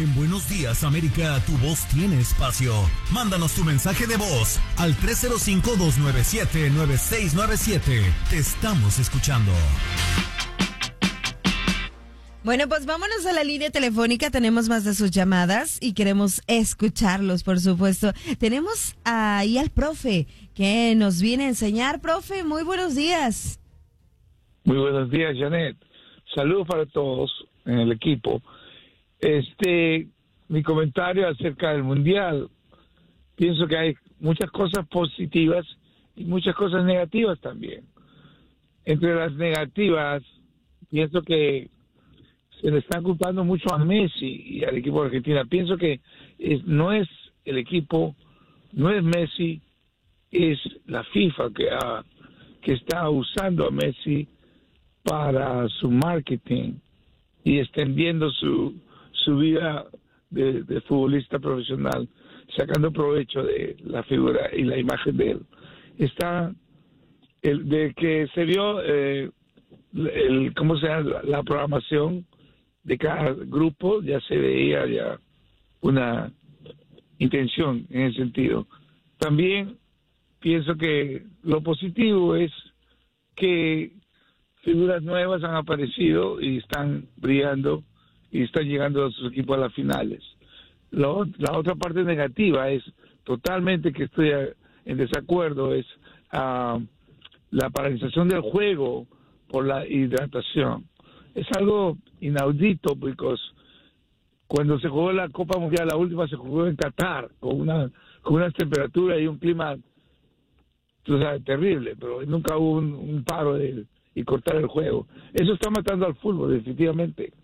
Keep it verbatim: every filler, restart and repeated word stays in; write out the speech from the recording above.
En Buenos Días, América, tu voz tiene espacio. Mándanos tu mensaje de voz al tres cero cinco, dos nueve siete, nueve seis nueve siete. Te estamos escuchando. Bueno, pues vámonos a la línea telefónica. Tenemos más de sus llamadas y queremos escucharlos, por supuesto. Tenemos ahí al profe que nos viene a enseñar. Profe, muy buenos días. Muy buenos días, Janet. Saludos para todos en el equipo. Este, mi comentario acerca del Mundial. Pienso que hay muchas cosas positivas y muchas cosas negativas también. Entre las negativas, pienso que se le está culpando mucho a Messi y al equipo de Argentina. Pienso que es, no es el equipo, no es Messi, es la FIFA que, ha, que está usando a Messi para su marketing y extendiendo su, su vida de, de futbolista profesional, sacando provecho de la figura y la imagen de él. Está, el, de que se vio, eh, el, ¿cómo se llama? La, la programación de cada grupo, ya se veía ya una intención en ese sentido. También pienso que lo positivo es que figuras nuevas han aparecido y están brillando y están llegando a sus equipos a las finales. Lo, la otra parte negativa es totalmente que estoy en desacuerdo, es uh, la paralización del juego por la hidratación. Es algo inaudito, porque cuando se jugó la Copa Mundial, la última se jugó en Qatar, con una con unas temperaturas y un clima, tú sabes, terrible, pero nunca hubo un, un paro de, y cortar el juego. Eso está matando al fútbol, definitivamente.